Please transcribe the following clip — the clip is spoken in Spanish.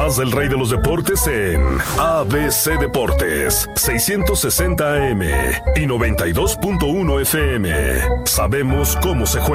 Más del rey de los deportes en ABC Deportes, 660 AM y 92.1 FM. Sabemos cómo se juega.